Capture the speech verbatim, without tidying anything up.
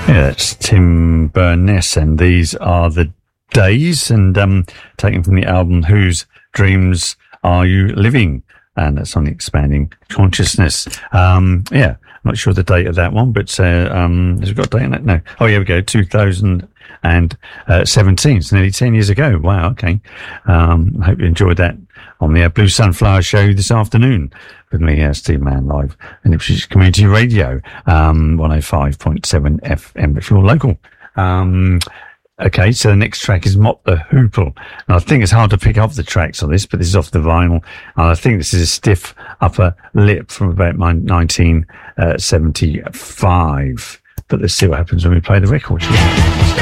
Yeah, that's Tim Burness, and these are the days, and um, taken from the album Whose Dreams Are You Living? And that's on the Expanding Consciousness. Um, yeah, I'm not sure the date of that one, but uh, um, has it got a date on that? No. Oh, here we go, two thousand seventeen. It's nearly ten years ago. Wow, okay. Um, I hope you enjoyed that on the uh, Blue Sunflower Show this afternoon with me, uh, Steve Mann, live in Ipswich Community Radio, um, one oh five point seven F M if you're local. Um, Okay, so the next track is Mott the Hoople. And I think it's hard to pick up the tracks on this, but this is off the vinyl. And I think this is a Stiff Upper Lip from about nineteen seventy-five. But let's see what happens when we play the record.